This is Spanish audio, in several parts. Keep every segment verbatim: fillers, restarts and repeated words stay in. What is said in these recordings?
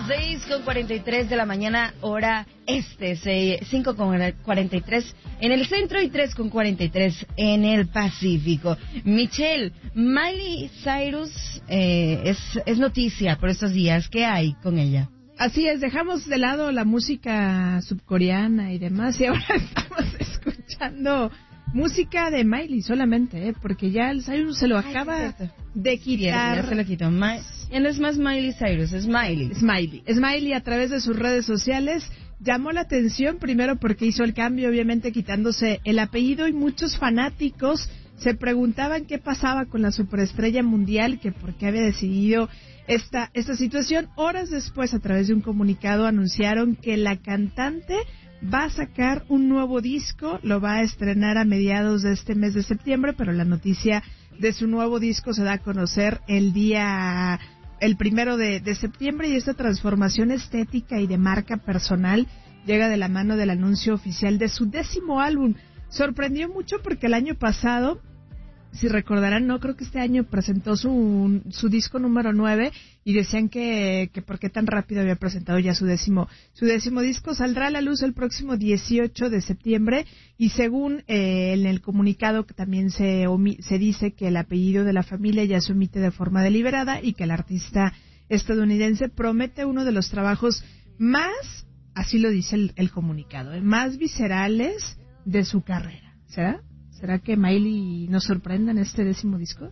seis con cuarenta y tres de la mañana, hora este, cinco con cuarenta y tres en el centro y tres con cuarenta y tres en el Pacífico. Michelle, Miley Cyrus eh, es, es noticia por estos días. ¿Qué hay con ella? Así es, dejamos de lado la música subcoreana y demás y ahora estamos escuchando música de Miley solamente, ¿eh? Porque ya el Cyrus se lo acaba Ay, de quitar. Ya, ya se lo quitó. Ma- ya no es más Miley Cyrus, es Miley. Smiley. Smiley a través de sus redes sociales llamó la atención primero porque hizo el cambio, obviamente quitándose el apellido, y muchos fanáticos se preguntaban qué pasaba con la superestrella mundial, que por qué había decidido esta, esta situación. Horas después, a través de un comunicado, anunciaron que la cantante va a sacar un nuevo disco, lo va a estrenar a mediados de este mes de septiembre, pero la noticia de su nuevo disco se da a conocer el día, el primero de, de septiembre, y esta transformación estética y de marca personal llega de la mano del anuncio oficial de su décimo álbum. Sorprendió mucho porque el año pasado, si recordarán, no creo que este año presentó su su disco número nueve y decían que, que por qué tan rápido había presentado ya su décimo su décimo disco. Saldrá a la luz el próximo dieciocho de septiembre y según eh, en el comunicado que también se se dice que el apellido de la familia ya se omite de forma deliberada y que el artista estadounidense promete uno de los trabajos más, así lo dice el, el comunicado, eh, más viscerales de su carrera. ¿Será? ¿Será que Miley nos sorprenda en este décimo disco?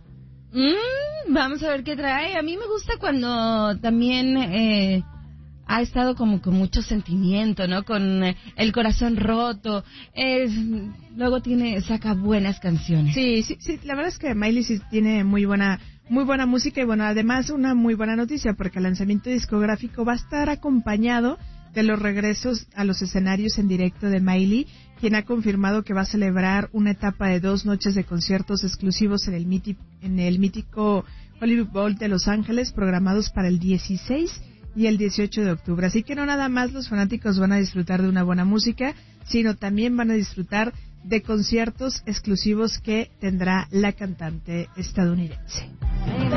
Mm, vamos a ver qué trae. A mí me gusta cuando también eh, ha estado como con mucho sentimiento, ¿no? Con eh, el corazón roto. Es, luego tiene saca buenas canciones. Sí, sí, sí. La verdad es que Miley sí tiene muy buena, muy buena música y bueno, además una muy buena noticia porque el lanzamiento discográfico va a estar acompañado de los regresos a los escenarios en directo de Miley, quien ha confirmado que va a celebrar una etapa de dos noches de conciertos exclusivos en el, miti- en el mítico Hollywood Bowl de Los Ángeles, programados para el dieciséis y el dieciocho de octubre. Así que no nada más los fanáticos van a disfrutar de una buena música, sino también van a disfrutar de conciertos exclusivos que tendrá la cantante estadounidense.